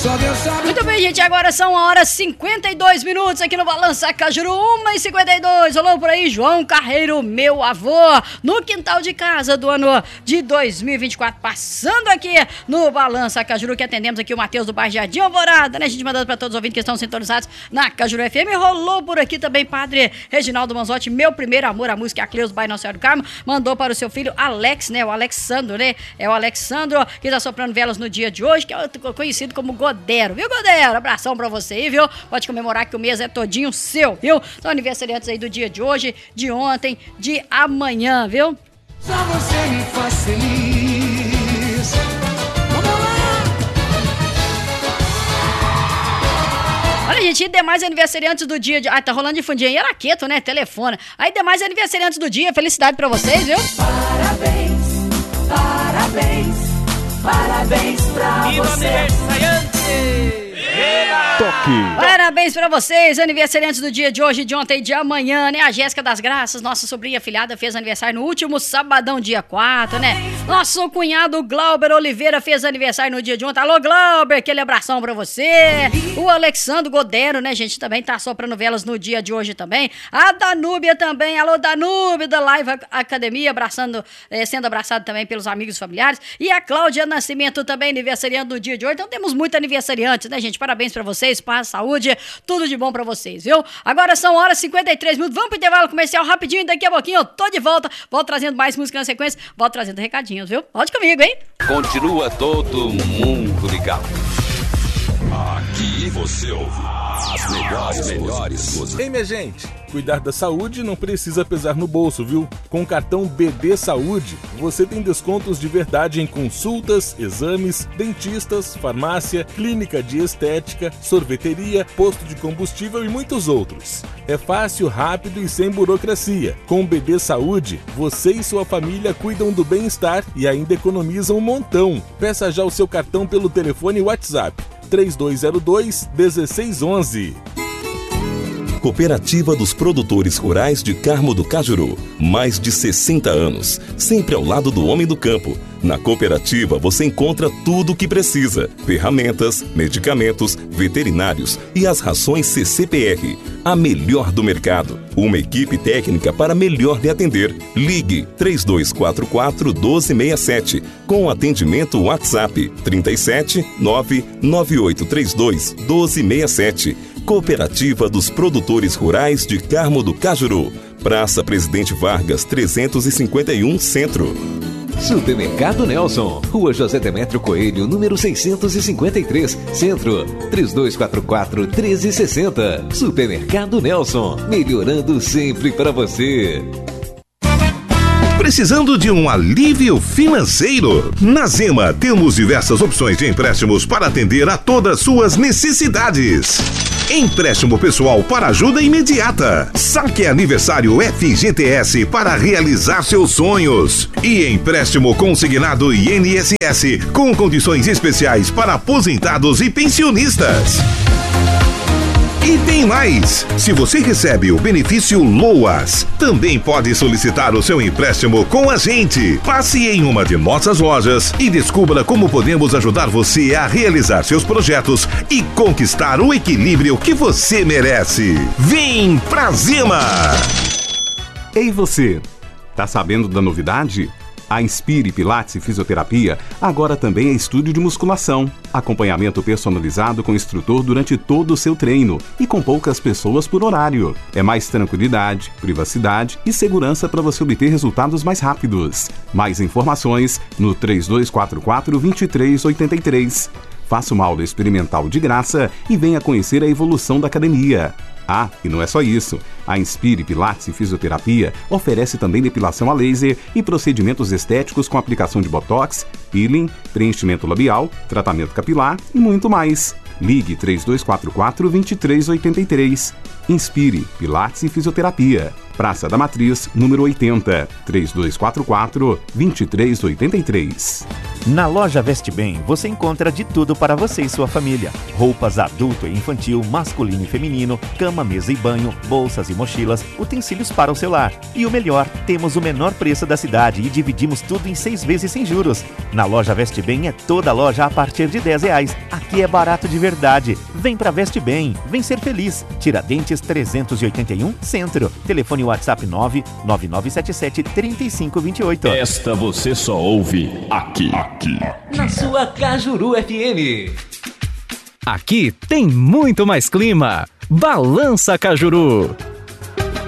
Muito bem, gente, agora são horas 52 minutos aqui no Balança Cajuru, 1h52. Olá por aí, João Carreiro, meu avô, no quintal de casa do ano de 2024, passando aqui no Balança Cajuru, que atendemos aqui o Matheus do bairro Jardim Alvorada, né? A gente mandando para todos os ouvintes que estão sintonizados na Cajuru FM. Rolou por aqui também Padre Reginaldo Manzotti, meu primeiro amor, a música, a Cleus do bairro Nossa Senhora do Carmo, mandou para o seu filho Alex, né? O Alexandro, né? É o Alexandro que está soprando velas no dia de hoje, que é conhecido como Godero, viu, Godero? Abração pra você aí, viu? Pode comemorar que o mês é todinho seu, viu? São aniversariantes aí do dia de hoje, de ontem, de amanhã, viu? Só você me faz feliz. Vamos lá! Olha, gente, e demais aniversariantes do dia de... Ah, tá rolando de fundinha aí, Araqueto, né? Telefone. Aí, demais aniversariantes do dia, felicidade pra vocês, viu? Parabéns, parabéns, parabéns pra você. Aniversariante! Toque! Parabéns pra vocês, aniversariantes do dia de hoje, de ontem e de amanhã, né? A Jéssica das Graças, nossa sobrinha afilhada, fez aniversário no último sabadão, dia 4, né? Nosso cunhado Glauber Oliveira fez aniversário no dia de ontem. Alô, Glauber, aquele abração pra você. O Alexandre Godero, né, gente, também tá soprando velas no dia de hoje também. A Danúbia também, alô, Danúbia da Live Academia, abraçando, sendo abraçado também pelos amigos e familiares. E a Cláudia Nascimento também, aniversariante do dia de hoje. Então temos muitos aniversariantes, né, gente? Parabéns pra vocês, paz, saúde, tudo de bom pra vocês, viu? Agora são horas 53 minutos, vamos pro intervalo comercial rapidinho, daqui a pouquinho eu tô de volta, volto trazendo mais música na sequência, volto trazendo recadinhos, viu? Volte comigo, hein? Continua todo mundo ligado. Aqui você ouve as melhores músicas. Ei, minha gente, cuidar da saúde não precisa pesar no bolso, viu? Com o cartão BD Saúde, você tem descontos de verdade em consultas, exames, dentistas, farmácia, clínica de estética, sorveteria, posto de combustível e muitos outros. É fácil, rápido e sem burocracia. Com o BD Saúde, você e sua família cuidam do bem-estar e ainda economizam um montão. Peça já o seu cartão pelo telefone WhatsApp 3202-1611. Cooperativa dos Produtores Rurais de Carmo do Cajuru. Mais de 60 anos, sempre ao lado do homem do campo. Na cooperativa você encontra tudo o que precisa: ferramentas, medicamentos, veterinários e as rações CCPR, a melhor do mercado. Uma equipe técnica para melhor lhe atender. Ligue 3244-1267 com atendimento WhatsApp 37 99832 1267. Cooperativa dos Produtores Rurais de Carmo do Cajuru. Praça Presidente Vargas, 351 Centro. Supermercado Nelson, Rua José Demétrio Coelho, número 653, Centro, 3244-1360. Supermercado Nelson, melhorando sempre para você. Precisando de um alívio financeiro? Na Zema temos diversas opções de empréstimos para atender a todas suas necessidades. Empréstimo pessoal para ajuda imediata. Saque aniversário FGTS para realizar seus sonhos. E empréstimo consignado INSS com condições especiais para aposentados e pensionistas. E tem mais! Se você recebe o benefício LOAS, também pode solicitar o seu empréstimo com a gente. Passe em uma de nossas lojas e descubra como podemos ajudar você a realizar seus projetos e conquistar o equilíbrio que você merece. Vem pra Zema! Ei você, tá sabendo da novidade? A Inspire Pilates e Fisioterapia agora também é estúdio de musculação. Acompanhamento personalizado com o instrutor durante todo o seu treino e com poucas pessoas por horário. É mais tranquilidade, privacidade e segurança para você obter resultados mais rápidos. Mais informações no 3244-2383. Faça uma aula experimental de graça e venha conhecer a evolução da academia. Ah, e não é só isso. A Inspire Pilates e Fisioterapia oferece também depilação a laser e procedimentos estéticos com aplicação de botox, peeling, preenchimento labial, tratamento capilar e muito mais. Ligue 3244-2383. Inspire Pilates e Fisioterapia. Praça da Matriz, número 80, 3244-2383. Na loja Veste Bem, você encontra de tudo para você e sua família. Roupas adulto e infantil, masculino e feminino, cama, mesa e banho, bolsas e mochilas, utensílios para o celular. E o melhor, temos o menor preço da cidade e dividimos tudo em 6 vezes sem juros. Na loja Veste Bem é toda loja a partir de R$10. Aqui é barato de verdade. Vem pra Veste Bem, vem ser feliz. Tiradentes 381, Centro. Telefone WhatsApp 99977-3528. Esta você só ouve aqui. Na sua Cajuru FM. Aqui tem muito mais clima. Balança Cajuru.